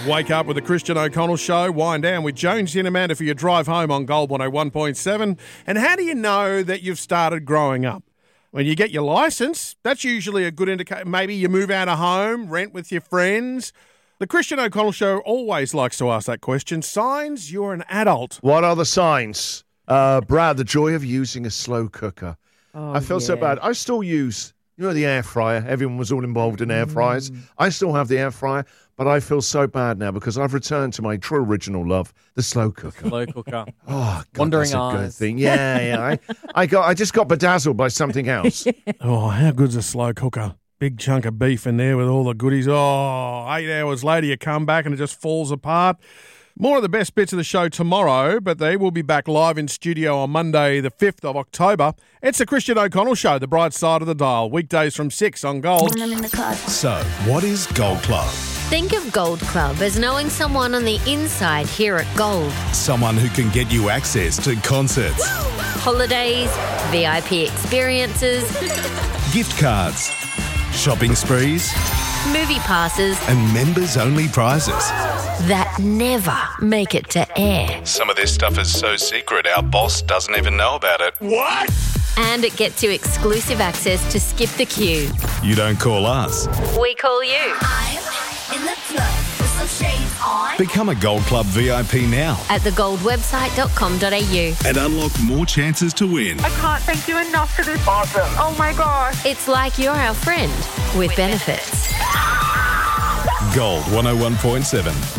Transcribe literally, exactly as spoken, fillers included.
Wake up with the Christian O'Connell Show. Wind down with Jones Amanda for your drive home on Gold one oh one point seven. And how do you know that you've started growing up? When you get your licence, that's usually a good indicator. Maybe you move out of home, rent with your friends. The Christian O'Connell Show always likes to ask that question. Signs you're an adult. What are the signs? Uh, Brad, the joy of using a slow cooker. Oh, I feel yeah. so bad. I still use, you know, the air fryer. Everyone was all involved in air fryers. Mm. I still have the air fryer, but I feel so bad now because I've returned to my true original love, the slow cooker. Slow cooker. Oh, God, Wandering that's a eyes. good thing. Yeah, yeah. I, I got. I just got bedazzled by something else. Oh, how good's a slow cooker? Big chunk of beef in there with all the goodies. Oh, eight hours later you come back and it just falls apart. More of the best bits of the show tomorrow, but they will be back live in studio on Monday, the fifth of October. It's the Christian O'Connell Show, the bright side of the dial. Weekdays from six on Gold. So, what is Gold Club? Think of Gold Club as knowing someone on the inside here at Gold. Someone who can get you access to concerts, Holidays, V I P experiences, gift cards, shopping sprees, movie passes and members-only prizes. that never make it to air. Some of this stuff is so secret our boss doesn't even know about it. What? And it gets you exclusive access to Skip the Queue. You don't call us. We call you. I'm in the club with some shades on. Become a Gold Club V I P now At the gold website dot com dot a u. and unlock more chances to win. I can't thank you enough for this. Awesome. Oh my gosh. It's like you're our friend with benefits. Gold one oh one point seven.